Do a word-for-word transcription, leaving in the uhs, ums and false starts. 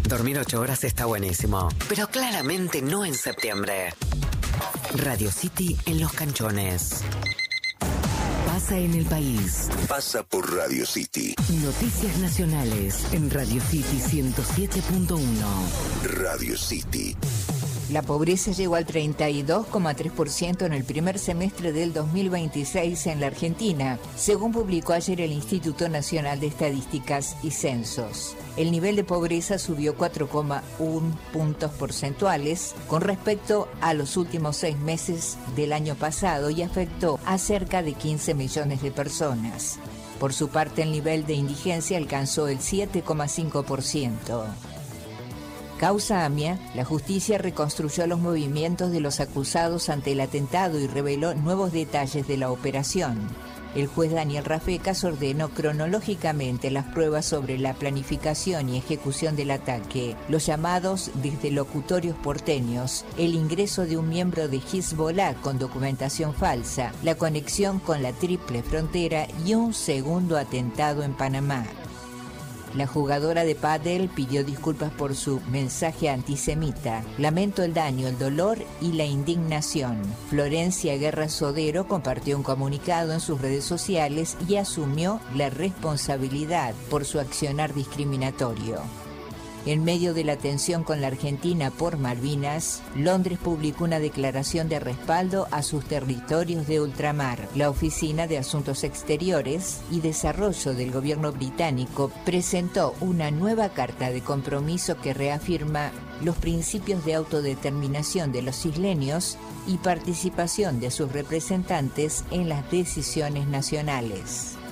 Dormir ocho horas está buenísimo, pero claramente no en septiembre. Radio City en Los Canchones. Pasa en el país. Pasa por Radio City. Noticias nacionales en Radio City ciento siete punto uno. Radio City. La pobreza llegó al treinta y dos coma tres por ciento en el primer semestre del dos mil veintiséis en la Argentina, según publicó ayer el Instituto Nacional de Estadísticas y Censos. El nivel de pobreza subió cuatro coma uno puntos porcentuales con respecto a los últimos seis meses del año pasado y afectó a cerca de quince millones de personas. Por su parte, el nivel de indigencia alcanzó el siete coma cinco por ciento. Causa AMIA, la justicia reconstruyó los movimientos de los acusados ante el atentado y reveló nuevos detalles de la operación. El juez Daniel Rafecas ordenó cronológicamente las pruebas sobre la planificación y ejecución del ataque, los llamados desde locutorios porteños, el ingreso de un miembro de Hezbollah con documentación falsa, la conexión con la triple frontera y un segundo atentado en Panamá. La jugadora de pádel pidió disculpas por su mensaje antisemita. Lamento el daño, el dolor y la indignación. Florencia Guerra Sodero compartió un comunicado en sus redes sociales y asumió la responsabilidad por su accionar discriminatorio. En medio de la tensión con la Argentina por Malvinas, Londres publicó una declaración de respaldo a sus territorios de ultramar. La Oficina de Asuntos Exteriores y Desarrollo del gobierno británico presentó una nueva carta de compromiso que reafirma los principios de autodeterminación de los isleños y participación de sus representantes en las decisiones nacionales.